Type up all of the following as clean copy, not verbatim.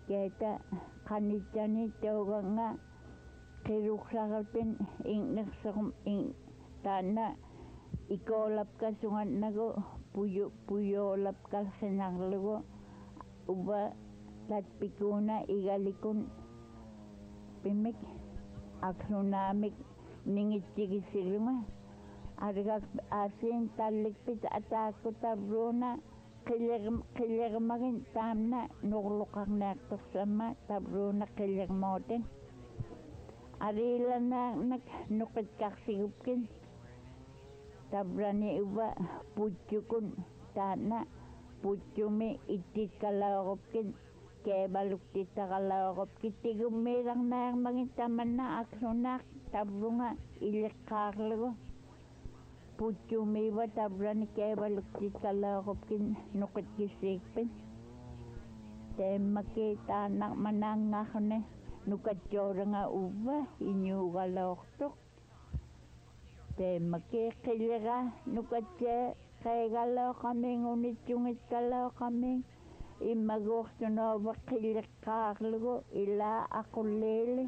Keta qanitani tawanga qiruqsaqatin innerserum in taana ikolapka sungannagu puyolapka sinarlugu uba tatpikuna igalikun pimik aksunamik ningittigisilunga argak asin tallikpit ataakutabruna qillermagin taamna nuqluqarnaartorsamma tabruna qillermootin arilannaarnak nuqitkarsigupkin tabrani uba putchukun taana putchumi ittikkalaorupkin keevaluktitaqalaorupkit tigummiilarnaarmagin tamanna aksunaaq tabrunga iliqqaarlugu putchumiiva tabrani keevaluktitqalaorupkin nuqitkissiikpin teemmaki taanaq manaangaarne nukatsooranga uva iñuugaloortuq teemmaki qillera nukatse qeegalooqaming unitsungitkalooqaming immaguurtunoova qilleqqaarlugu ilaa aqulliili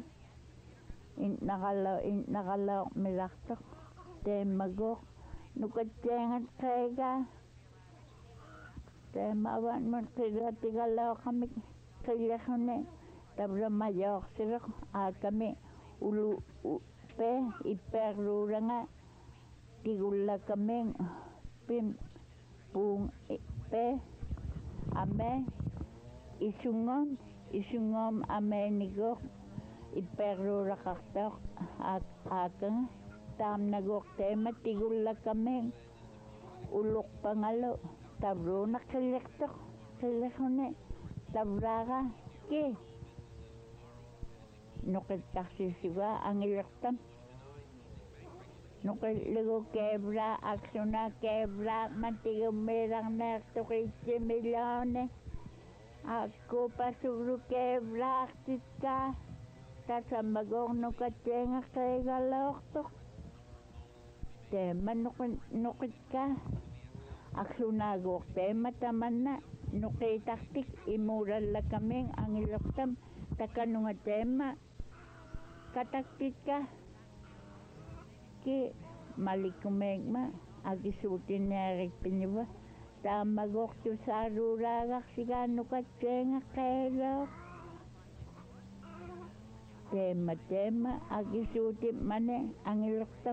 innaqalooqmilartoq teemmaguuq nukatseengat qeega teemavanmun qillatigalooqamik qillerune tabramayoorsiroq aakami ulu pe ippeerluuranga tigullakaming pim puung pe ame isungom ameenigoq ippeerluuraqartoq aakanga taamnaguuq teema tigullakaming uluqpangalu tabruuna qillerune tabraaqa ki nuqitqarsiisuga angillertam nuqillugu keebra aksuna keebra matigummiilarnaartuqiitsimiloone akkupasugru keebraartitka tasamaguuq nukatseenga qeegaloortuq teema nuqitka aksunaaguuq teema tamanna nuqiitartik imuurallakaming angillertam takanunga teema kataktitka ki malikumeekma akisuutineerikpiñuva taamaguuq tusaaruuraagarsiga nukatseenga qeelooq teema akisuutimmane angillertam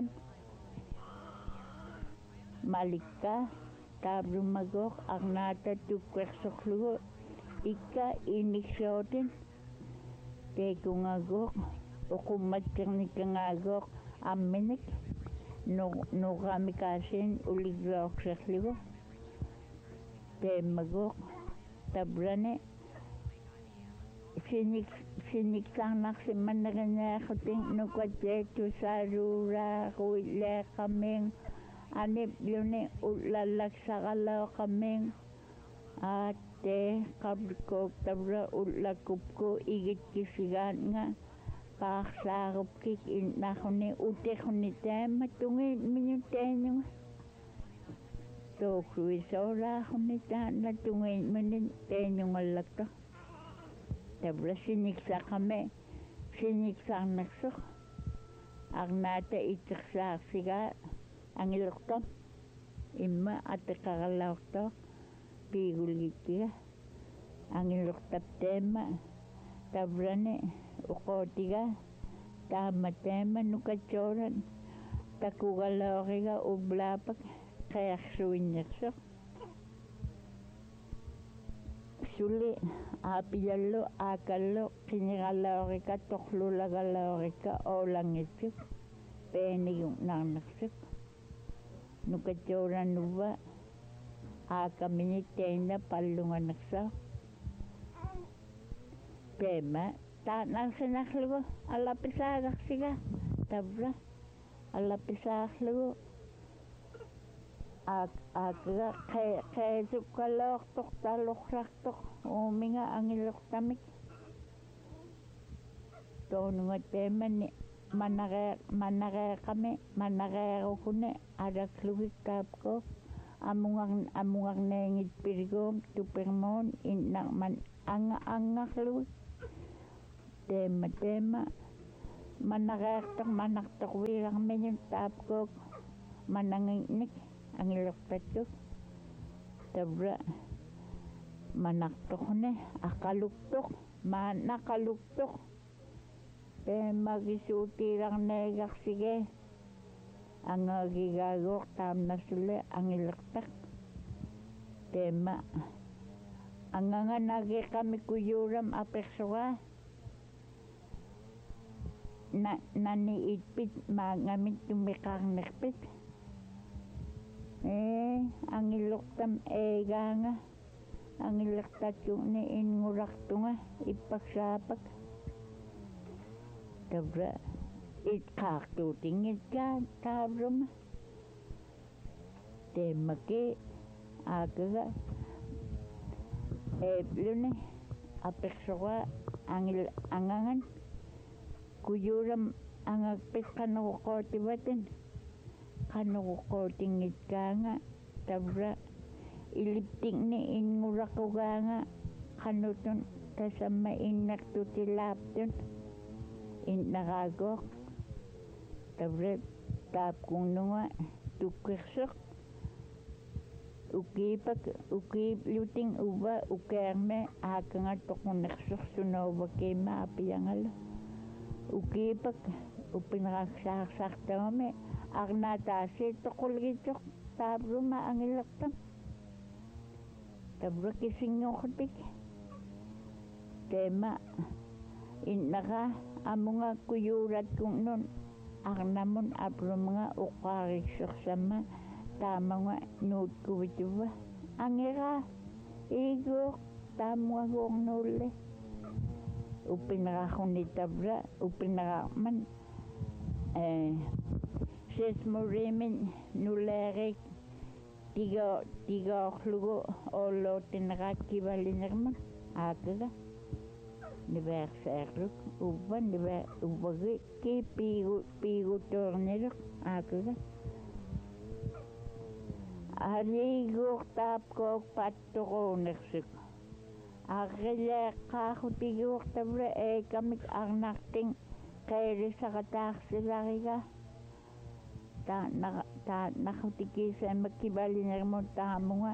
malikka taabrumaguuq arnaata tukkuersorlugu ikka iniksootin teekungaguuq uqummatsernikangaaguuq amminik nuqamikaasin uligloorserlugu teemmaguuq tabrani siniksaarnarsimmanerineerrutin nukatse tusaaruuraaruilleeqaming anipluni ullallaksaqalooqaming aatte qabrikook tabra ullakupku igitkisigaatnga qaarsaarupkik innarruni utirruni teema tungiitmiñu teeñunga tooksuisoolaarruni taanna tungiitminin teeñungallaktoq tabra siniksaarnersuq arnaata iтерsaarsigaa angillertam imma atiqaralaortoq piigulgittiga angillertap teema tabrani uqootiga taama teema nukatsooran takugalooriga ublaapak qeersuinnersoq suli aapiyallu aakallu qiñiqaloorika torlulagaloorika oolangitsuk peenigunnarnersuk nukatsooranuva aakamini teena pallunganersoq teema taanarsinarlugu allapisaagarsiga tabra allapisaarlugu aakaga qeesukaloortoq taluqsartoq uuminga angillertamik toonunga teemani manareeqami manareerukune alaklugik taapko amungang nengit pirgom tupermon innak man angaklu tema manaktok wirang menyun tapkok manangingnik angiloktatuk tabra manaktok ne akaluktok manakaluktok magisutiirang negak sige angagigagok tamnasule angilaktak tema anganganagi kami kuyuram apeksoa nani itpit mangamit tumikang nekpit angiloktam eganga angilaktatuk ni inguraktunga ipaksapak tabra itkaktutingit ka tabrum temake agaga eblune apeksoa angangan kuyuram angagpit kanukotibatin kanukotingit ka nga tabra ilipting ni ingurakuganga kanutun tasama innaktutilaptun innakagok tabra tapkung nunga tukirsok ukip luting uba ukerme akanga tokuneksok sunoba kema apiyangalo ukipak upinaksaktame agnatasi tokulgitok tabruma angilaktam tabra kisingoktik tema innaka amunga kuyurat kung nun agnamun abrumnga ukariksok sama tamanga nut kubituba angira igok tamwa gok nulle upinakakuni tabra upinakaman sesmurimin nulerik tiga oklugo olo tinakakibalinirman agaga niverserluk uban ubagi ki pigu torniluk agaga arigok tapkok pattokoneksik agile kahutigok tabra kamik arnakting kairi sakataxilariga ta nahutikisa makibalinirmo tamunga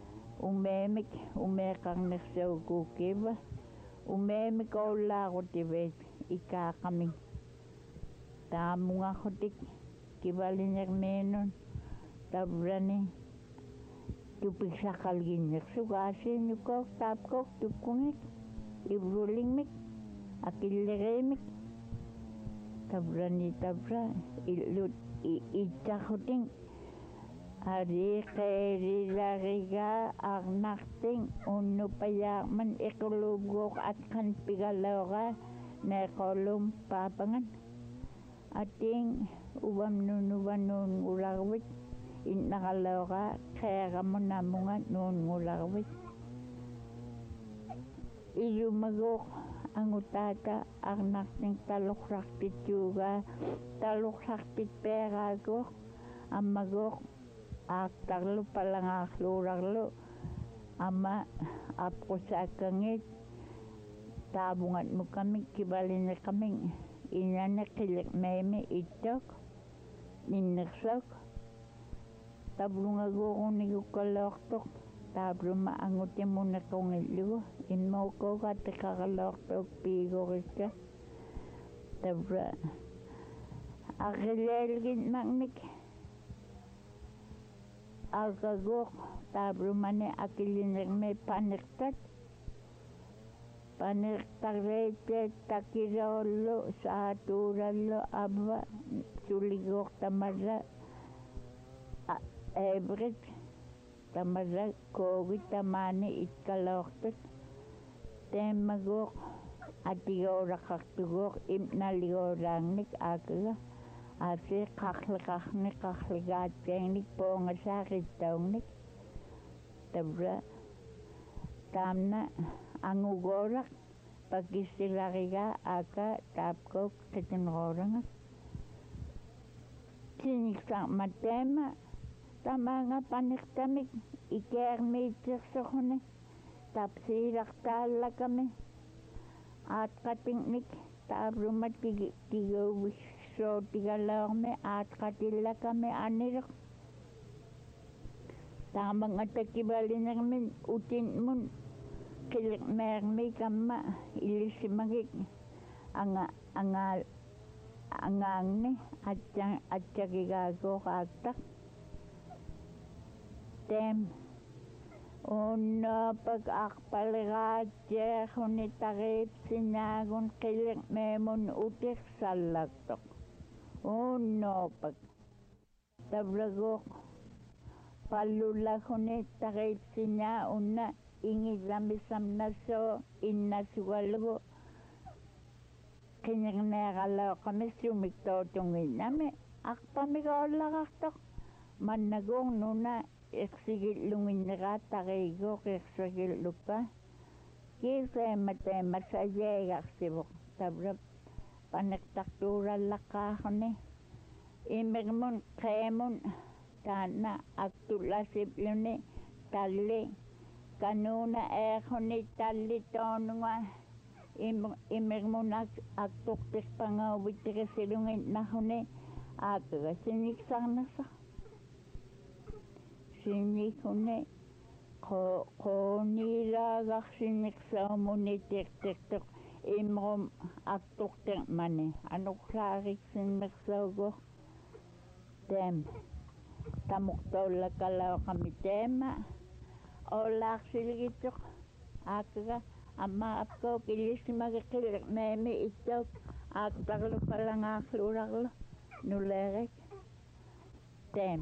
umekangnekseukukiba umemik olaakutibet ikakamin tamunga hutik kibalinirmenon tabrani tupiksakalginik sugasin yukok tapkok tupkungik ibrulingmik akilirimik tabrani tabra ilut itahuting ari qerilariga arnakting unupayakman iqulubgok atkan pigaloga neqolum papangan ating ubam nunubanun ulagwit innakaloga qeqamun namunga nun ulagwit ilumagok angutata arnakting talukraktit yuga talukraktit pegagok amagok aktarlu palangaklurarlu ama apkusakangit tabungat mo kami kibalin kaming inanak kilik meme itok ninneksok tablungagokong nigukaloktok tabruma angutin mo na kong ilu inmoko katikakaloktok pigorika tabra akilelgin magnik agagok tabrumane akilinirme panirtat panirtarete takirollo saturallo abba suligok tamara ebrit tamara kogit tamane itkaloktot temagok atigorakaktigok imnaligorangnik agaga ase kaklikatengnik pongasakitongnik tabra tamna angugorak pakisilariga aka tapkok kitingorangat siniksak matema Samanga paniktamik ikermiitsersoquni tapsiilartaallakami aatqatiknik taavrumat tigauvissuutigalleormi aatqatillakami anireq taamangatakivaalinermin utinmun qiliqmeermi kamma illissimagik angaangni atsagigaagooqaattaq tem unnapak arpaleraatjeerhuni tariipsinaagun qiliqmeemun utiqsallaktoq unnapak tavraguuq pallulaguni tariipsinaa unna ingillamisamnassoo innasugalugu qiniqneeraleoqami sumik tootunginnami arpamigoollaqartoq mannaguuq nuna iqsigillunginneraat tariiguuq iqsagillukka kiiseema sayeegarsivuq tavra paniqtartuurallaqqaarni imirmun qeemun taanna aktullasipluni talli kanuuna eerhuni talli toonunga imirmun aktuqtiqpangauvittiqisilunginnarhuni aakaga siniksarnersaq sinikuni qooniilaagarsiniksaumuni tiqtiqtoq imrum aktuqtiqmani anuqsaariqsinnersauguq tem tamuqtoollakaleoqami teema ollaarsiligitsoq aakaga amma apkook illissimagi qiliqmeemi ittook aattarlu palangaarluurarlu nuleerik tem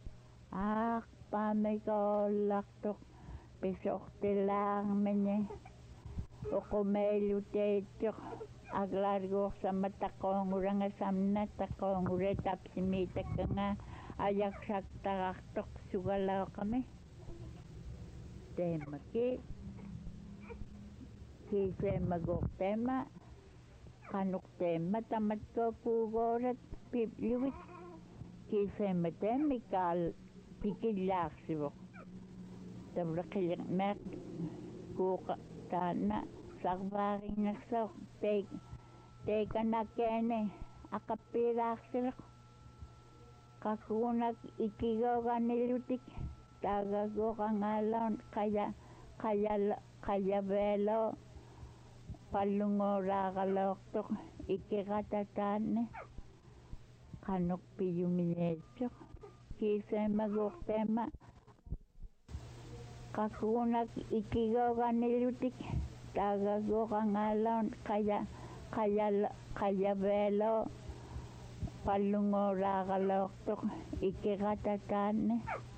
aaqpamigoollaqtoq pisoqtilaarmini uqumeelluteittsoq aklaarguursama taqoongurangasamna taqoongure tapsimiitakkanga ayaksaktarartoq sugaleoqami teemaki kiiseemaguuq teema qanuqteema tamatkookkuugoorat piplugit kiiseema teemikaal pikillaarsivuq tavra qiliqmeeq kuuqa taanna sarvaaringersauq teikanakeeni aqappiilaarsiriq qakuunak ikigooganilutik taagaguuqangaaloon qayaveeloo pallungooraaġaleortoq ikiqatataanni qanuqpiyumiñiitsoq kiiseemaguuq teema qakuunak ikigooganilutik taagaguuqangaaloon qayaveeloo pallungooraaġaleortoq ikiqatataanni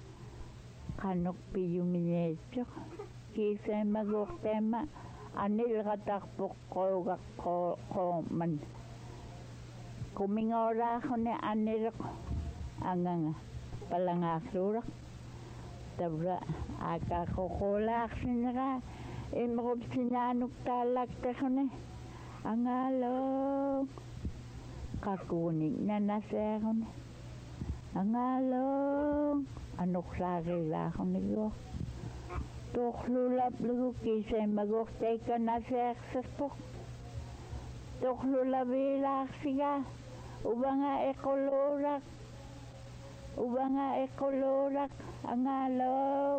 qanuqpiyumiñiitsoq kiiseemaguuq teema anilqatarpuq qoomman kumingooraaxuni anireq anganga palangaarluuraq tavra aakaaqoquulaarsineraa imrupsinaanuk taallaktarhuni angaaloo qakuunik nanaseerhuni angaaloo anuqsaarilaarhuniguuq tuqlulaplugu kiiseemaguuq teikanaseerserpoq tuqlulaviilaarsigaa uvanga iquluuraq angaaloo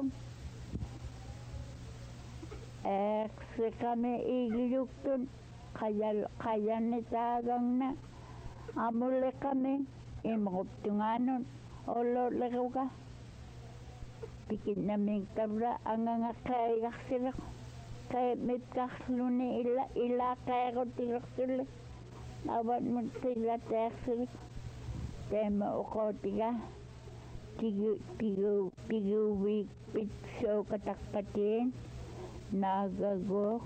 eeqsiqami igluktun qayanitaagangna amuliqami imruptungaanun ollo'leruga pikitnamik tavra anganga qeegarsireq qeemmitkarluni ilaaqeerutilersulli avatmun qillateersirik teema uqootiga tiguviikpit sookataqpatiin naagaguuq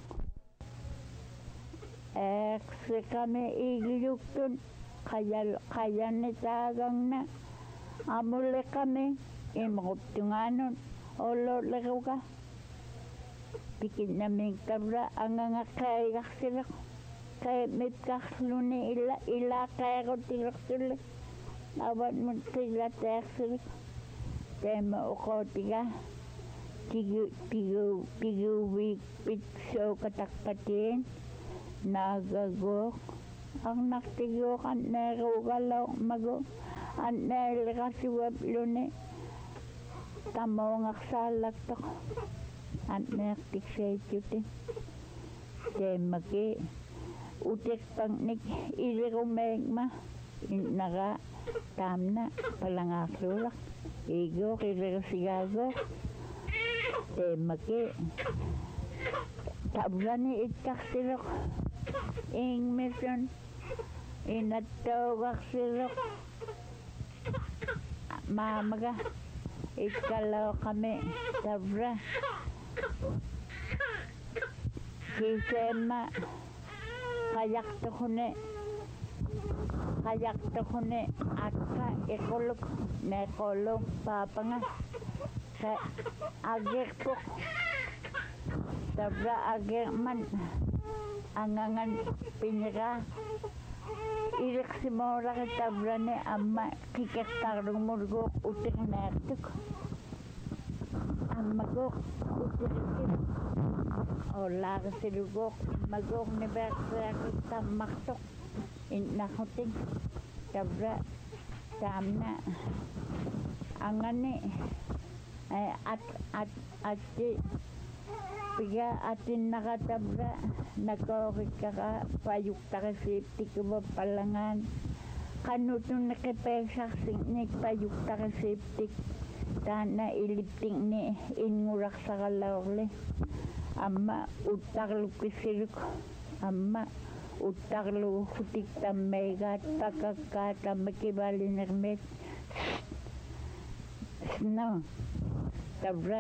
eeqsiqami igluktun qayanitaagangna amuliqami imruptungaanun ollo'leruga pikitnamik tavra anganga qeegarsireq qeemmitkarluni ilaaqeerutilersulli avatmun qillateersirik tema ukotiga tiguwik pitso katakpatin nagagok ang naktigok ang nerugalaw mago ang nerikasiwab lune tamong aksalak to ang nertiksechutin tema ki utik pangnik irikumegma naga tamna palangaklulak igo kirigasigago temake tablani itaksilok ing mission inatawak silok mamaga ikalaw kami tabra kisema kayak to kune akka ekolog nekolog papanga sa agek pok tabra agek man angangan pinira irik simora ka tabra ne amma kikek tarung murgo utik nertuk amagok utik ola ka silugok magok ne berkra kita maktok inahuting tabra tamna angane at piga atin nakatabra nakawika ka payukta ka safety ko ba palangan kanutong nakipesak singnik payukta ka safety tana ilipting ni ingurak sa kalawle amma utaklo kisiruk amma utaklo hutik tamegat pakakata makibali nermet no tabra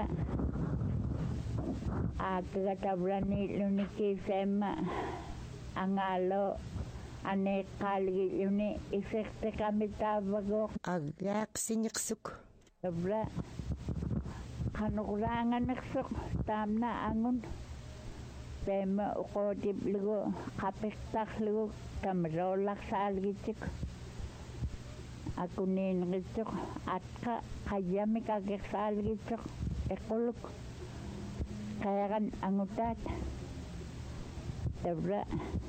aga tabra ni luniki sema angalo ane kali luni isekte kami tabagok agak sinyaksuk tabra kanukurangan naksuk tamna angun tema ukotip lugo kapektak lugo tamrolak sa algitik ako ningitik at kayami kagek sa algitik ekolog kaya kan angutat tabra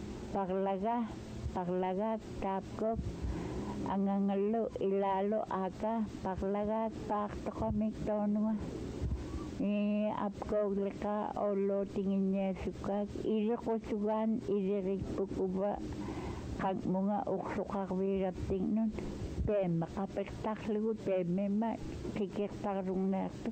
paklaga tapkop angangalo ilalo aka paklaga pakto kami tonwa apko leka olo tingin niya sukak iri ko sugan iri pukuba kag mga uksukak wirap tingnon tema kapektak lugo tema ma kikektarong nato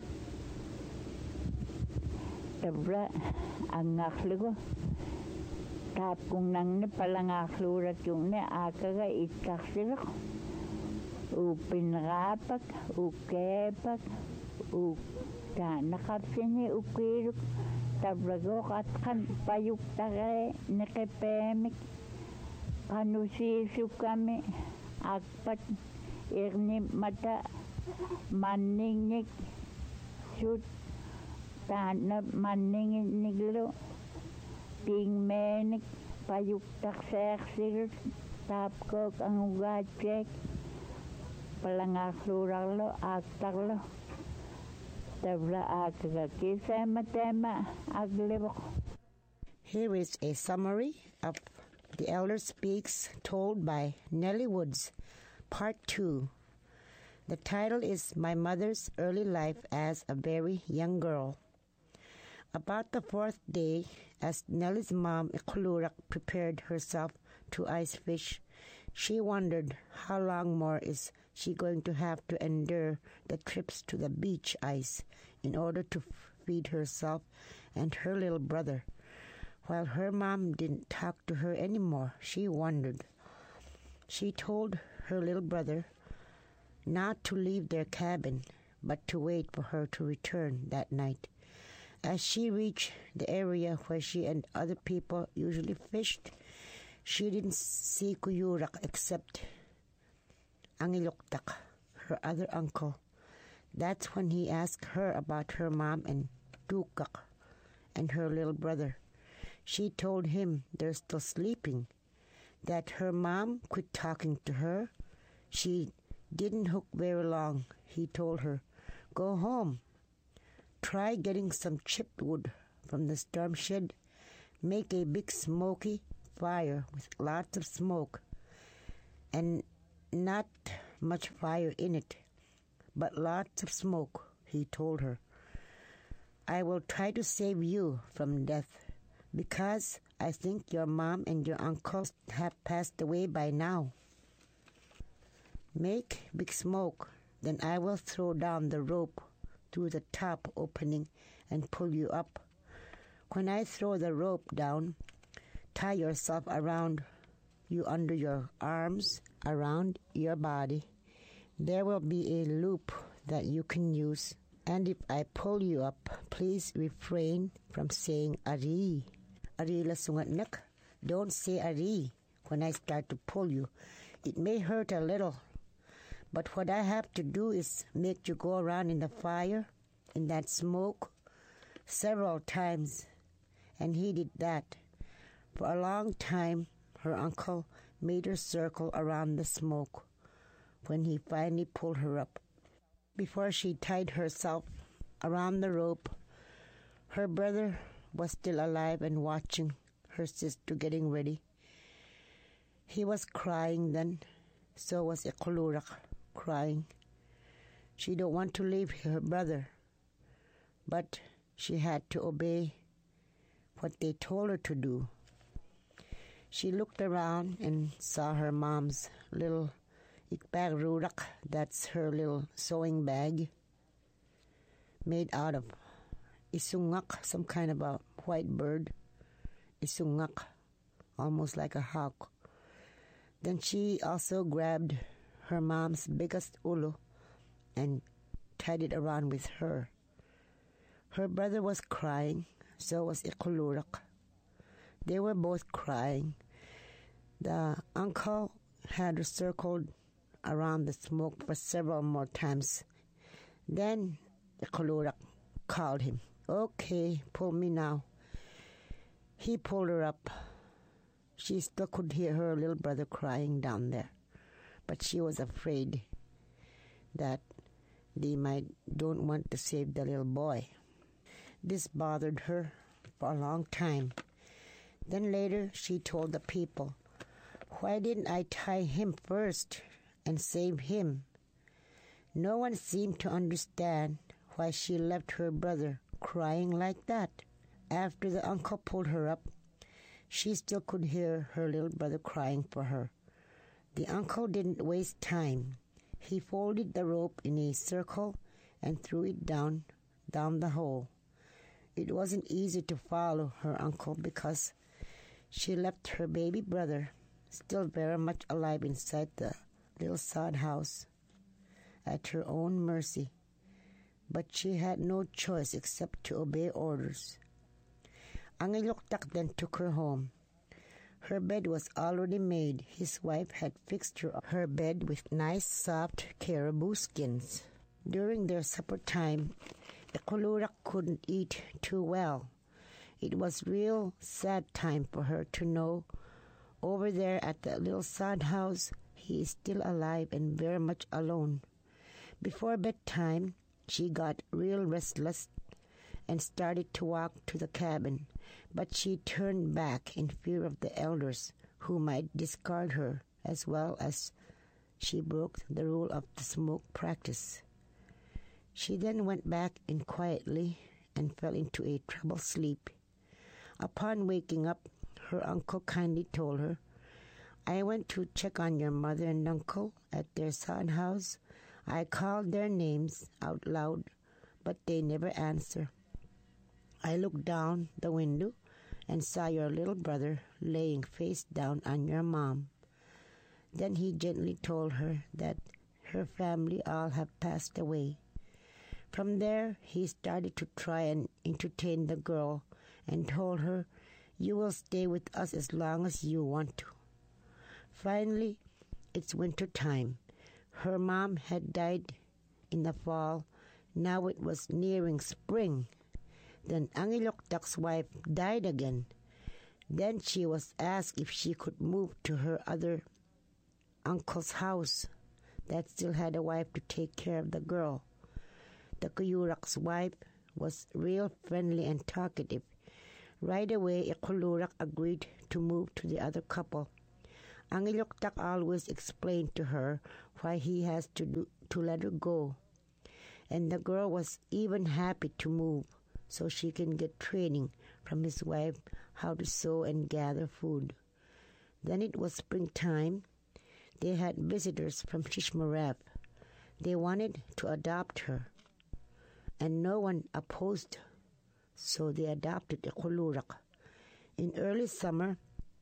tabra angaklugo tap kung nang ne palangaklurat yung ne akaga itaksilok upinrapak ukepak nakapsini ukiruk tabragok at kan payuktare nakepemik kanusisu kami akpat irni mata maningik sut tana maningik niglo tingmenik payuktak seksir tapkok ang ugacek palangakluraklo aktaklo Here is a summary of The Elder Speaks told by Nellie Woods, Part 2. The title is My Mother's Early Life as a Very Young Girl. About the fourth day, as Nellie's mom, Ikulurak, prepared herself to ice fish, she wondered how long more is she going to have to endure the trips to the beach ice in order to feed herself and her little brother. While her mom didn't talk to her anymore, she wondered. She told her little brother not to leave their cabin, but to wait for her to return that night. As she reached the area where she and other people usually fished, she didn't see Kuyurak except Angiloktak, her other uncle. That's when he asked her about her mom and Tukak and her little brother. She told him they're still sleeping, that her mom quit talking to her. She didn't hook very long, he told her. Go home. Try getting some chipped wood from the storm shed. Make a big smoky fire with lots of smoke and not much fire in it, but lots of smoke, he told her. I will try to save you from death because I think your mom and your uncle have passed away by now. Make big smoke, then I will throw down the rope through the top opening and pull you up. When I throw the rope down, tie yourself around you under your arms, around your body. There will be a loop that you can use. And if I pull you up, please refrain from saying Ari. Ari la sungat nak. Don't say Ari when I start to pull you. It may hurt a little. But what I have to do is make you go around in the fire, in that smoke, several times. And he did that. For a long time, her uncle made her circle around the smoke when he finally pulled her up. Before she tied herself around the rope, her brother was still alive and watching her sister getting ready. He was crying then, so was Iqalurak crying. She don't want to leave her brother, but she had to obey what they told her to do. She looked around and saw her mom's little ikbag rurak, that's her little sewing bag, made out of isungak, some kind of a white bird. Isungak, almost like a hawk. Then she also grabbed her mom's biggest ulu and tied it around with her. Her brother was crying, so was Iqalurak. They were both crying. The uncle had circled around the smoke for several more times. Then Iqalurak called him. Okay, pull me now. He pulled her up. She still could hear her little brother crying down there, but she was afraid that they don't want to save the little boy. This bothered her for a long time. Then later she told the people, why didn't I tie him first and save him? No one seemed to understand why she left her brother crying like that. After the uncle pulled her up, she still could hear her little brother crying for her. The uncle didn't waste time. He folded the rope in a circle and threw it down the hole. It wasn't easy to follow her uncle because she left her baby brother still very much alive inside the little sod house at her own mercy. But she had no choice except to obey orders. Angiloktak then took her home. Her bed was already made. His wife had fixed her bed with nice soft caribou skins. During their supper time, Iqalurak couldn't eat too well. It was real sad time for her to know over there at the little sod house he is still alive and very much alone. Before bedtime, she got real restless and started to walk to the cabin, but she turned back in fear of the elders who might discard her, as well as she broke the rule of the smoke practice. She then went back in quietly and fell into a troubled sleep. Upon waking up, her uncle kindly told her, I went to check on your mother and uncle at their sod house. I called their names out loud, but they never answered. I looked down the window and saw your little brother laying face down on your mom. Then he gently told her that her family all have passed away. From there, he started to try and entertain the girl and told her, you will stay with us as long as you want to. Finally, it's winter time. Her mom had died in the fall. Now it was nearing spring. Then Angiloktak's wife died again. Then she was asked if she could move to her other uncle's house that still had a wife to take care of the girl. The Kuyurak's wife was real friendly and talkative. Right away, Ikulurak agreed to move to the other couple. Ang Iloktak always explained to her why he has to let her go. And the girl was even happy to move so she can get training from his wife how to sow and gather food. Then it was springtime. They had visitors from Shishmaref. They wanted to adopt her, and no one opposed, so they adopted Ikulurak. In early summer,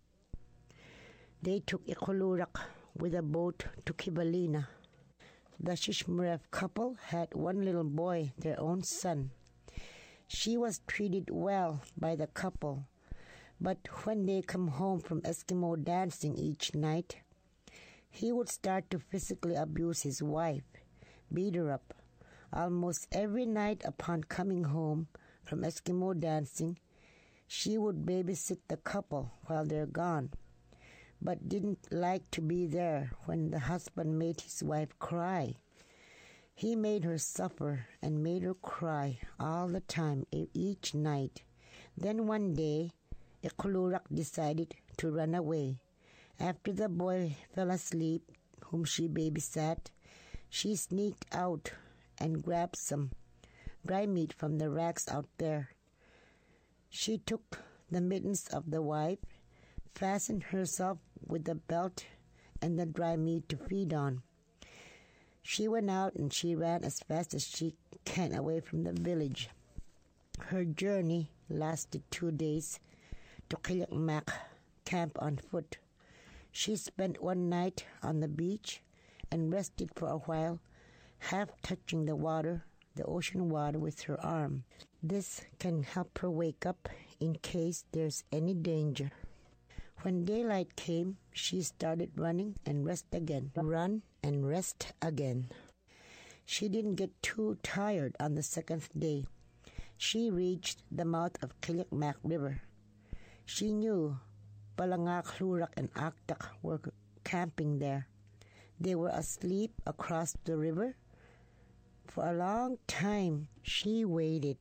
they took Ikulurak with a boat to Kivalina. The Shishmaref couple had one little boy, their own son. She was treated well by the couple, but when they come home from Eskimo dancing each night, he would start to physically abuse his wife, beat her up. Almost every night upon coming home from Eskimo dancing, she would babysit the couple while they're gone, but didn't like to be there when the husband made his wife cry. He made her suffer and made her cry all the time, each night. Then one day, Ikulurak decided to run away. After the boy fell asleep, whom she babysat, she sneaked out and grabbed some dry meat from the racks out there. She took the mittens of the wife, fastened herself with the belt and the dry meat to feed on. She went out and she ran as fast as she can away from the village. Her journey lasted 2 days to Kilakmak camp on foot. She spent one night on the beach and rested for a while, half touching the ocean water with her arm. This can help her wake up in case there's any danger. When daylight came, she started running and rest again. Run and rest again. She didn't get too tired on the 2nd day. She reached the mouth of Kilakmak River. She knew Palangak, Lurak, and Aktak were camping there. They were asleep across the river. For a long time, she waited.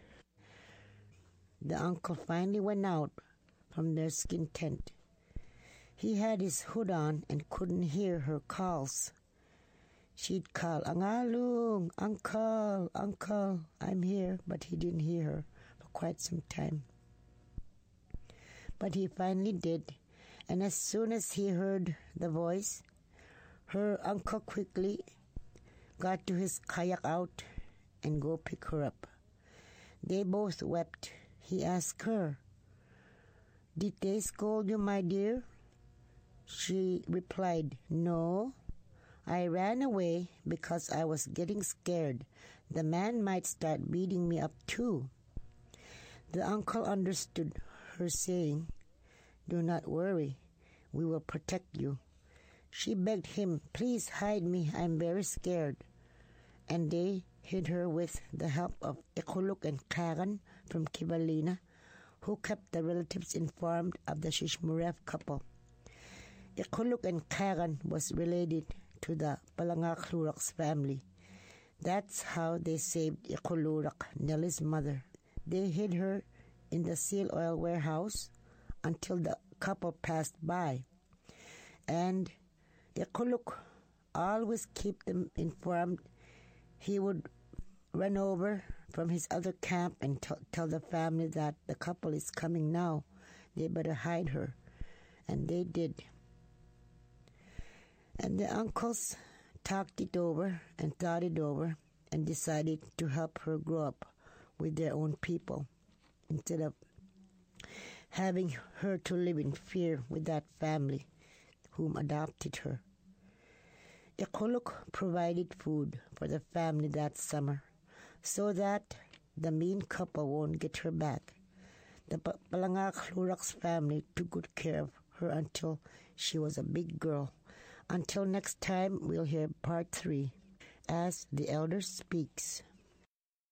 The uncle finally went out from their skin tent. He had his hood on and couldn't hear her calls. She'd call, "Angalung, uncle, uncle, I'm here," but he didn't hear her for quite some time. But he finally did, and as soon as he heard the voice, her uncle quickly got to his kayak out and go pick her up. They both wept. He asked her, "Did they scold you, my dear?" She replied, "No, I ran away because I was getting scared. The man might start beating me up too." The uncle understood her saying, "Do not worry, we will protect you." She begged him, "Please hide me, I'm very scared." And they hid her with the help of Ikuluk and Karan from Kivalina, who kept the relatives informed of the Shishmaref couple. Ikuluk and Karan was related to the Palangak Lurak's family. That's how they saved Ikulurak, Nellie's mother. They hid her in the seal oil warehouse until the couple passed by. And Ikuluk always kept them informed. He would run over from his other camp and tell the family that the couple is coming now. They better hide her. And they did. And the uncles talked it over and thought it over and decided to help her grow up with their own people instead of having her to live in fear with that family whom adopted her. Ikuluk provided food for the family that summer so that the mean couple won't get her back. The Palangak Lurak's family took good care of her until she was a big girl. Until next time, we'll hear part 3, As the Elder Speaks.